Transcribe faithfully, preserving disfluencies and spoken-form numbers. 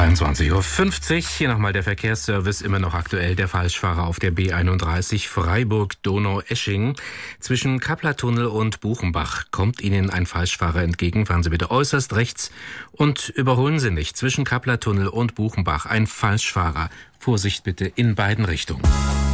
zweiundzwanzig Uhr fünfzig, hier nochmal der Verkehrsservice, immer noch aktuell. Der Falschfahrer auf der B einunddreißig Freiburg-Donaueschingen. Zwischen Kapplertunnel und Buchenbach kommt Ihnen ein Falschfahrer entgegen. Fahren Sie bitte äußerst rechts und überholen Sie nicht. Zwischen Kapplertunnel und Buchenbach ein Falschfahrer. Vorsicht bitte in beiden Richtungen.